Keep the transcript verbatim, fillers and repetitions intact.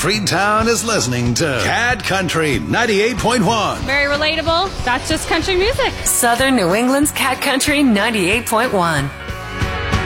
Freetown is listening to Cat Country ninety-eight point one. Very relatable. That's just country music. Southern New England's Cat Country ninety-eight point one.